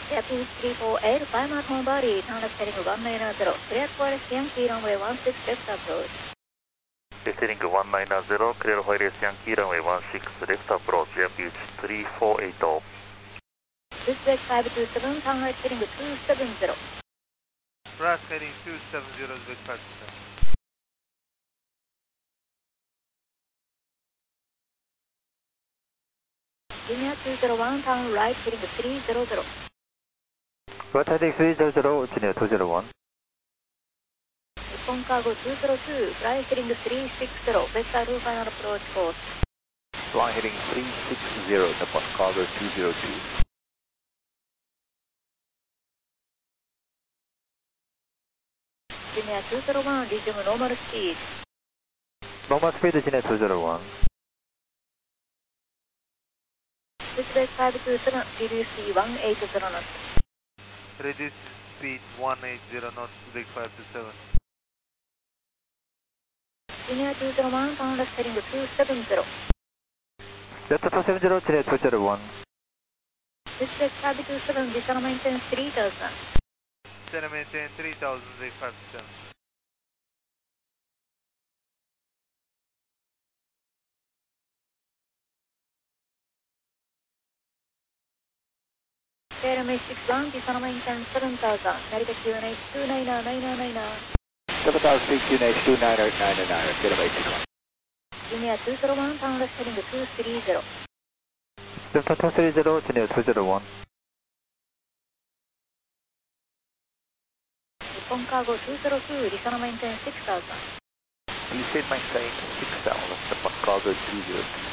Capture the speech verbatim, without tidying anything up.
J P three four eight, climb out home body, turn left heading one nine zero, clear for Yankee runway one six left approach. Heading one nine zero, clear for Yankee runway one six left approach, J P three four eight. Switchback five two seven, turn right heading two seven zero. Brass heading two seven zero, Switchback five two seven. Junior two zero one, turn right heading three zero zero. Right heading three zero zero, Junior two zero one. Nippon Cargo two zero two, fly heading three six zero, vector to final approach course. Fly heading three six zero, Nippon Cargo two zero two. Junior two zero one, resume normal speed. Normal speed, Junior two zero one. Switchback five two seven, reduce speed one eight zero knots. Reduce speed one eight zero knots, Big five two seven. Junior two zero one, turn left heading two seven zero. Delta two seven zero, Junior two zero one. Switchback five two seven, descend maintain three thousand. Descend maintain three thousand, Big five two seven. K L M six one, descend maintain seven thousand, Narita Q N H two nine nine nine nine nine. seven thousand feet, Q N H two nine nine nine nine, K L M six one. Junior two zero one, turn left heading two three zero. Delta two three zero, Junior two zero one. Nippon Cargo two zero two, descend maintain six thousand. Please maintain six thousand, Nippon Cargo two zero two.